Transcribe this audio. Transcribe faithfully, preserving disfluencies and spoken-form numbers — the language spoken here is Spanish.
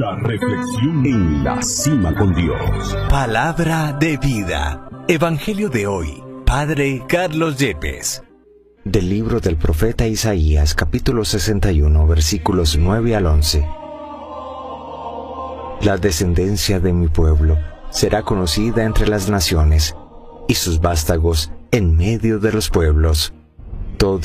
La reflexión en la cima con Dios. Palabra de vida. Evangelio de hoy. Padre Carlos Yepes. Del libro del profeta Isaías, capítulo sesenta y uno, versículos nueve al once. La descendencia de mi pueblo será conocida entre las naciones, y sus vástagos en medio de los pueblos.